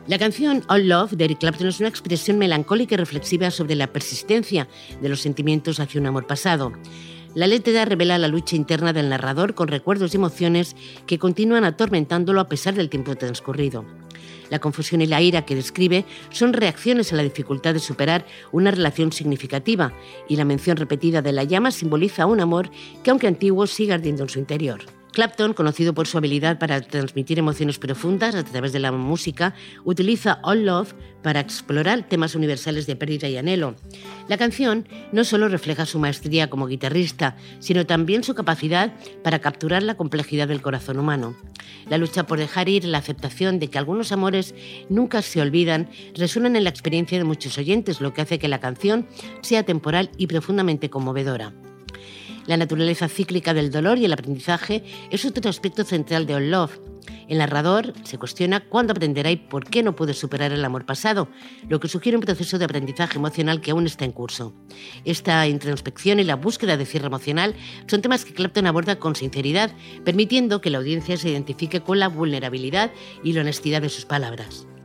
La canción All Love de Eric Clapton es una expresión melancólica y reflexiva sobre la persistencia de los sentimientos hacia un amor pasado. La letra revela la lucha interna del narrador con recuerdos y emociones que continúan atormentándolo a pesar del tiempo transcurrido. La confusión y la ira que describe son reacciones a la dificultad de superar una relación significativa, y la mención repetida de la llama simboliza un amor que, aunque antiguo, sigue ardiendo en su interior. Clapton, conocido por su habilidad para transmitir emociones profundas a través de la música, utiliza All Love para explorar temas universales de pérdida y anhelo. La canción no solo refleja su maestría como guitarrista, sino también su capacidad para capturar la complejidad del corazón humano. La lucha por dejar ir, la aceptación de que algunos amores nunca se olvidan, resuenan en la experiencia de muchos oyentes, lo que hace que la canción sea temporal y profundamente conmovedora. La naturaleza cíclica del dolor y el aprendizaje es otro aspecto central de All Love. El narrador se cuestiona cuándo aprenderá y por qué no puede superar el amor pasado, lo que sugiere un proceso de aprendizaje emocional que aún está en curso. Esta introspección y la búsqueda de cierre emocional son temas que Clapton aborda con sinceridad, permitiendo que la audiencia se identifique con la vulnerabilidad y la honestidad de sus palabras.